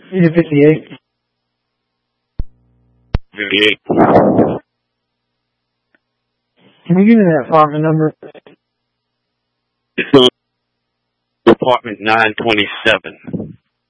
Unit 58. 58. Can you give me that apartment number? It's on apartment 927.